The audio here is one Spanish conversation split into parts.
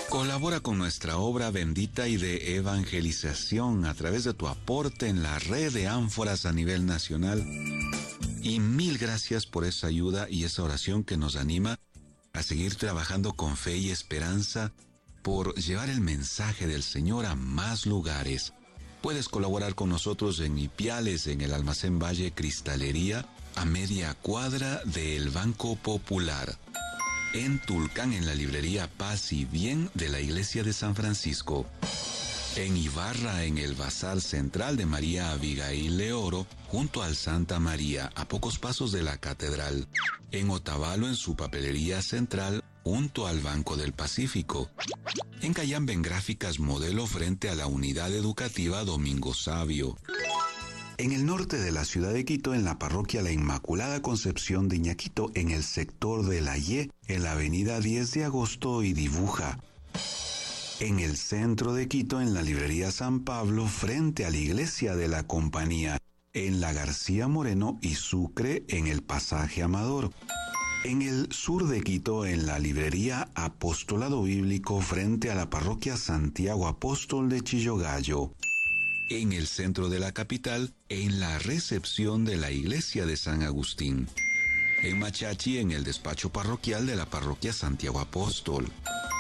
Colabora con nuestra obra bendita y de evangelización a través de tu aporte en la red de ánforas a nivel nacional. Y mil gracias por esa ayuda y esa oración que nos anima a seguir trabajando con fe y esperanza por llevar el mensaje del Señor a más lugares. Puedes colaborar con nosotros en Ipiales, en el Almacén Valle Cristalería, a media cuadra del Banco Popular. En Tulcán, en la librería Paz y Bien de la Iglesia de San Francisco. En Ibarra, en el Bazar Central de María Abigail Leoro, junto al Santa María, a pocos pasos de la Catedral. En Otavalo, en su papelería central, junto al Banco del Pacífico. En Cayambe, en Gráficas Modelo, frente a la Unidad Educativa Domingo Sabio. En el norte de la ciudad de Quito, en la parroquia La Inmaculada Concepción de Iñaquito, en el sector de La Ye, en la avenida 10 de Agosto y Dibuja. En el centro de Quito, en la librería San Pablo, frente a la iglesia de la Compañía. En la García Moreno y Sucre, en el pasaje Amador. En el sur de Quito, en la librería Apostolado Bíblico, frente a la parroquia Santiago Apóstol de Chillogallo. En el centro de la capital, en la recepción de la iglesia de San Agustín. En Machachi, en el despacho parroquial de la parroquia Santiago Apóstol.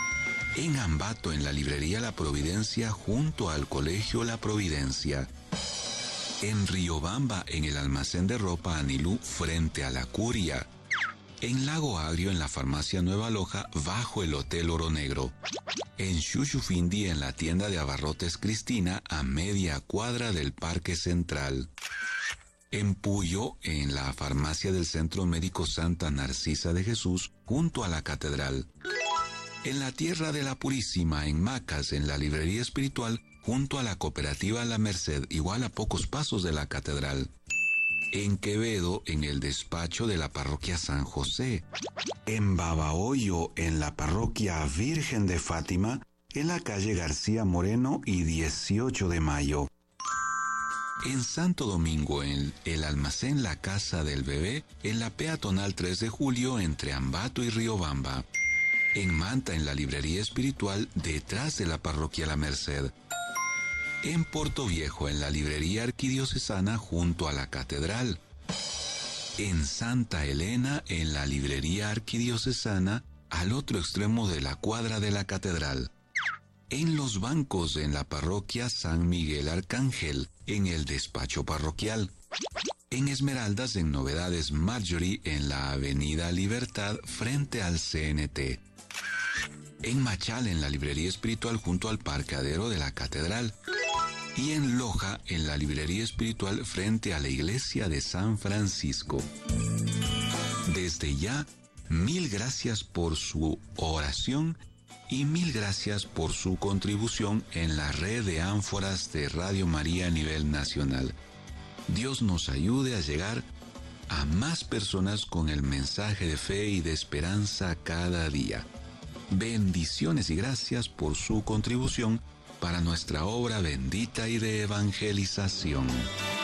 En Ambato, en la librería La Providencia, junto al colegio La Providencia. En Riobamba, en el almacén de ropa Anilú, frente a la Curia. En Lago Agrio, en la farmacia Nueva Loja, bajo el Hotel Oro Negro. En Xuxufindi, en la tienda de abarrotes Cristina, a media cuadra del Parque Central. En Puyo, en la farmacia del Centro Médico Santa Narcisa de Jesús, junto a la Catedral. En la Tierra de la Purísima, en Macas, en la librería espiritual, junto a la cooperativa La Merced, igual a pocos pasos de la Catedral. En Quevedo, en el despacho de la parroquia San José. En Babahoyo, en la parroquia Virgen de Fátima, en la calle García Moreno y 18 de Mayo. En Santo Domingo, en el almacén La Casa del Bebé, en la peatonal 3 de Julio, entre Ambato y Riobamba. En Manta, en la librería espiritual, detrás de la parroquia La Merced. En Puerto Viejo, en la librería arquidiocesana, junto a la Catedral. En Santa Elena, en la librería arquidiocesana, al otro extremo de la cuadra de la Catedral. En Los Bancos, en la parroquia San Miguel Arcángel, en el despacho parroquial. En Esmeraldas, en Novedades Marjorie, en la avenida Libertad, frente al CNT. En Machal, en la librería espiritual, junto al parqueadero de la Catedral. Y en Loja, en la librería espiritual, frente a la iglesia de San Francisco. Desde ya, mil gracias por su oración y mil gracias por su contribución en la red de ánforas de Radio María a nivel nacional. Dios nos ayude a llegar a más personas con el mensaje de fe y de esperanza cada día. Bendiciones y gracias por su contribución para nuestra obra bendita y de evangelización.